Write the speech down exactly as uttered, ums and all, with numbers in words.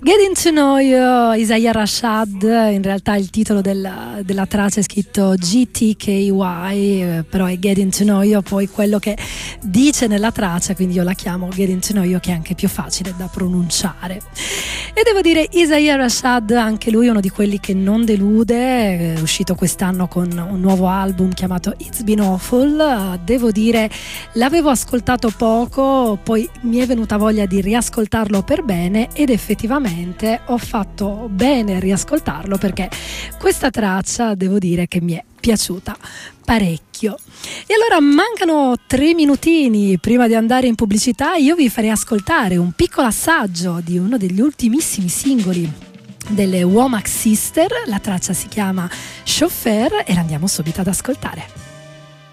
Getting to Know You, Isaiah Rashad. In realtà il titolo della, della traccia è scritto G T K Y, eh, però è Getting to Know You, poi quello che dice nella traccia, quindi io la chiamo Getting to Know You, che è anche più facile da pronunciare. E devo dire, Isaiah Rashad, anche lui è uno di quelli che non delude, è uscito quest'anno con un nuovo album chiamato It's Been Awful. Devo dire, l'avevo ascoltato poco, poi mi è venuta voglia di riascoltarlo per bene ed effettivamente ho fatto bene a riascoltarlo, perché questa traccia devo dire che mi è piaciuta parecchio. E allora mancano tre minutini prima di andare in pubblicità. Io vi farei ascoltare un piccolo assaggio di uno degli ultimissimi singoli delle Womack Sister. La traccia si chiama Chauffeur e la andiamo subito ad ascoltare.